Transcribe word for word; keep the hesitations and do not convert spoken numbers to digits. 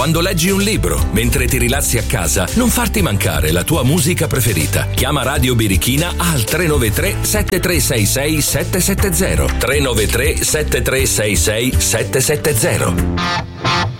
quando leggi un libro, mentre ti rilassi a casa, non farti mancare la tua musica preferita. Chiama Radio Birichina al tre nove tre sette tre sei sei sette sette zero tre nove tre sette tre sei sei sette sette zero.